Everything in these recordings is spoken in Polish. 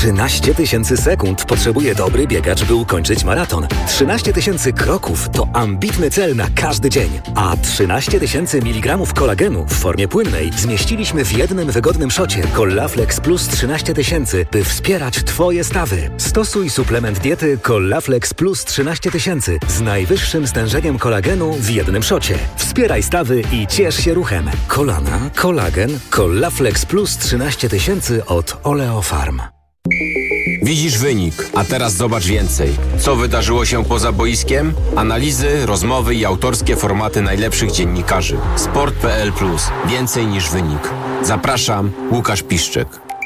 13 tysięcy sekund potrzebuje dobry biegacz, by ukończyć maraton. 13 tysięcy kroków to ambitny cel na każdy dzień. A 13 tysięcy miligramów kolagenu w formie płynnej zmieściliśmy w jednym wygodnym szocie Collaflex Plus 13 tysięcy, by wspierać Twoje stawy. Stosuj suplement diety Collaflex Plus 13 tysięcy z najwyższym stężeniem kolagenu w jednym szocie. Wspieraj stawy i ciesz się ruchem. Kolana, kolagen, Collaflex Plus 13 tysięcy od Oleofarm. Widzisz wynik, a teraz zobacz więcej. Co wydarzyło się poza boiskiem? Analizy, rozmowy i autorskie formaty najlepszych dziennikarzy. Sport.pl Plus. Więcej niż wynik. Zapraszam, Łukasz Piszczek.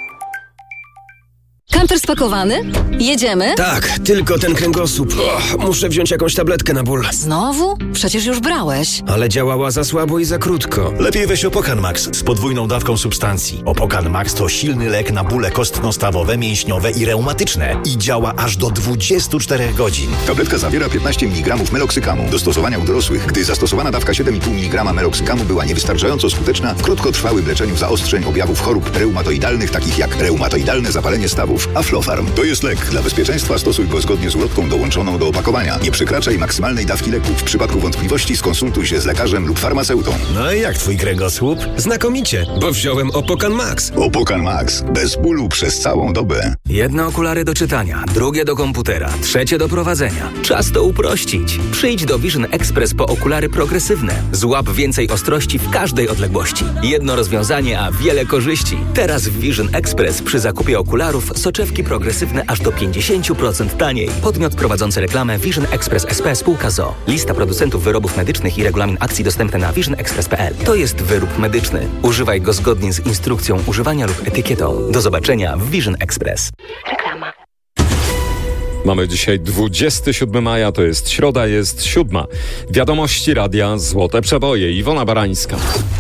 Kamper spakowany? Jedziemy? Tak, tylko ten kręgosłup. Muszę wziąć jakąś tabletkę na ból. Znowu? Przecież już brałeś. Ale działała za słabo i za krótko. Lepiej weź Opokan Max z podwójną dawką substancji. Opokan Max to silny lek na bóle kostno-stawowe, mięśniowe i reumatyczne. I działa aż do 24 godzin. Tabletka zawiera 15 mg meloksykamu. Do stosowania u dorosłych, gdy zastosowana dawka 7,5 mg meloksykamu była niewystarczająco skuteczna w krótkotrwałym leczeniu zaostrzeń objawów chorób reumatoidalnych, takich jak reumatoidalne zapalenie stawów. Aflofarm to jest lek. Dla bezpieczeństwa stosuj go zgodnie z ulotką dołączoną do opakowania. Nie przekraczaj maksymalnej dawki leku. W przypadku wątpliwości skonsultuj się z lekarzem lub farmaceutą. No i jak twój kręgosłup? Znakomicie, bo wziąłem Opokan Max. Opokan Max. Bez bólu przez całą dobę. Jedne okulary do czytania, drugie do komputera, trzecie do prowadzenia. Czas to uprościć. Przyjdź do Vision Express po okulary progresywne. Złap więcej ostrości w każdej odległości. Jedno rozwiązanie, a wiele korzyści. Teraz w Vision Express przy zakupie okularów soczewki progresywne aż do 50% taniej. Podmiot prowadzący reklamę Vision Express SP spółka ZOO. Lista producentów wyrobów medycznych i regulamin akcji dostępne na visionexpress.pl. To jest wyrób medyczny. Używaj go zgodnie z instrukcją używania lub etykietą. Do zobaczenia w Vision Express. Reklama. Mamy dzisiaj 27 maja, to jest środa, jest 7. Wiadomości radia Złote Przeboje. Iwona Barańska.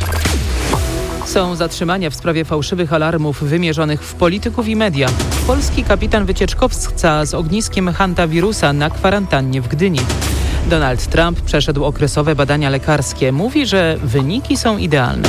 Są zatrzymania w sprawie fałszywych alarmów wymierzonych w polityków i media. Polski kapitan wycieczkowca z ogniskiem hantawirusa na kwarantannie w Gdyni. Donald Trump przeszedł okresowe badania lekarskie. Mówi, że wyniki są idealne.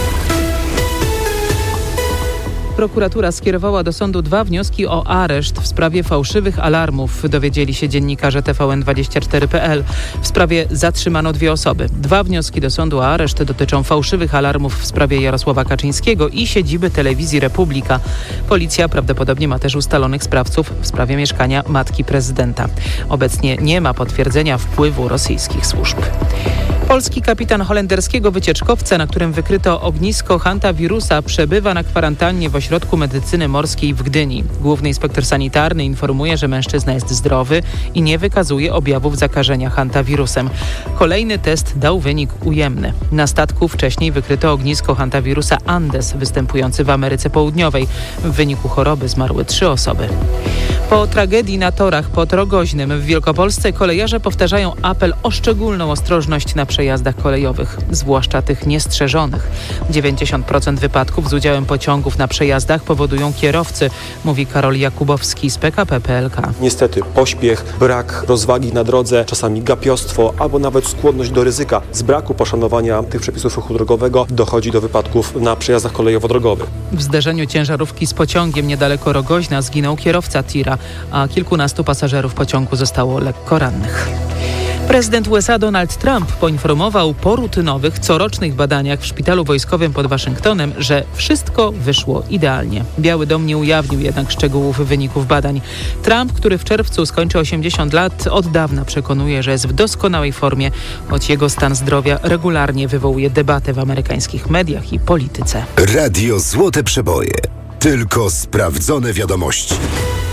Prokuratura skierowała do sądu 2 wnioski o areszt w sprawie fałszywych alarmów, dowiedzieli się dziennikarze TVN24.pl. W sprawie zatrzymano 2 osoby. 2 wnioski do sądu o areszt dotyczą fałszywych alarmów w sprawie Jarosława Kaczyńskiego i siedziby telewizji Republika. Policja prawdopodobnie ma też ustalonych sprawców w sprawie mieszkania matki prezydenta. Obecnie nie ma potwierdzenia wpływu rosyjskich służb. Polski kapitan holenderskiego wycieczkowca, na którym wykryto ognisko hantawirusa, przebywa na kwarantannie w ośrodku medycyny morskiej w Gdyni. Główny inspektor sanitarny informuje, że mężczyzna jest zdrowy i nie wykazuje objawów zakażenia hantawirusem. Kolejny test dał wynik ujemny. Na statku wcześniej wykryto ognisko hantawirusa Andes, występujący w Ameryce Południowej. W wyniku choroby zmarły 3 osoby. Po tragedii na torach pod Rogoźnem w Wielkopolsce kolejarze powtarzają apel o szczególną ostrożność na przejazdach kolejowych, zwłaszcza tych niestrzeżonych. 90% wypadków z udziałem pociągów na przejazdach powodują kierowcy, mówi Karol Jakubowski z PKP PLK. Niestety pośpiech, brak rozwagi na drodze, czasami gapiostwo albo nawet skłonność do ryzyka. Z braku poszanowania tych przepisów ruchu drogowego dochodzi do wypadków na przejazdach kolejowo-drogowych. W zderzeniu ciężarówki z pociągiem niedaleko Rogoźna zginął kierowca tira, a kilkunastu pasażerów pociągu zostało lekko rannych. Prezydent USA Donald Trump poinformował po rutynowych, corocznych badaniach w szpitalu wojskowym pod Waszyngtonem, że wszystko wyszło idealnie. Biały Dom nie ujawnił jednak szczegółów wyników badań. Trump, który w czerwcu skończy 80 lat, od dawna przekonuje, że jest w doskonałej formie, choć jego stan zdrowia regularnie wywołuje debatę w amerykańskich mediach i polityce. Radio Złote Przeboje. Tylko sprawdzone wiadomości.